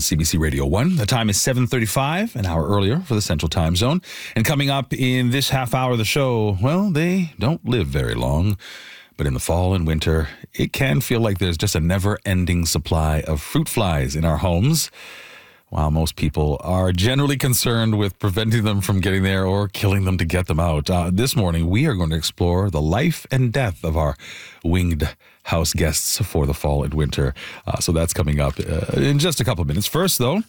CBC Radio 1. The time is 7:35, an hour earlier for the Central Time Zone. And coming up in this half hour of the show, well, they don't live very long. But in the fall and winter, it can feel like there's just a never-ending supply of fruit flies in our homes. While most people are generally concerned with preventing them from getting there or killing them to get them out. This morning, we are going to explore the life and death of our winged house guests for the fall and winter. So that's coming up in just a couple of minutes. First, though,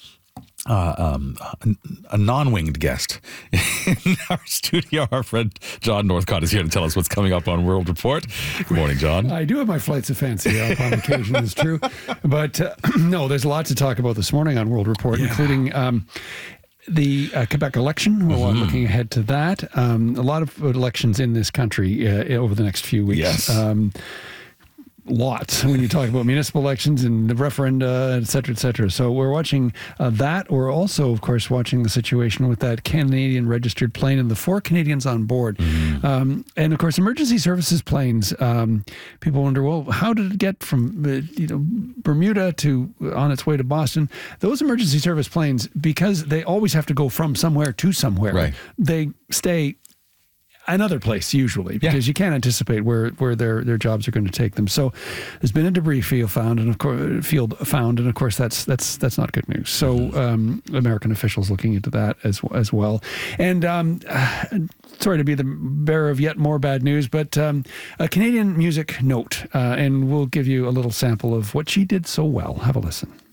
a non-winged guest in our studio. Our friend John Northcott is here to tell us what's coming up on World Report. Good morning, John. I do have my flights of fancy up on occasion, it's true. But no, there's a lot to talk about this morning on World Report, including the Quebec election. We're looking ahead to that. A lot of elections in this country over the next few weeks. Yes. Lots when you talk about municipal elections and the referenda, et cetera, et cetera. So we're watching that. We're also, of course, watching the situation with that Canadian registered plane and the 4 Canadians on board. And, of course, emergency services planes. People wonder, well, how did it get from Bermuda to on its way to Boston? Those emergency service planes, because they always have to go from somewhere to somewhere, they stay another place usually because you can't anticipate where their jobs are going to take them. So there's been a debris field found, and of course that's not good news. So American officials looking into that as well. And sorry to be the bearer of yet more bad news, but a Canadian music note, and we'll give you a little sample of what she did so well. Have a listen.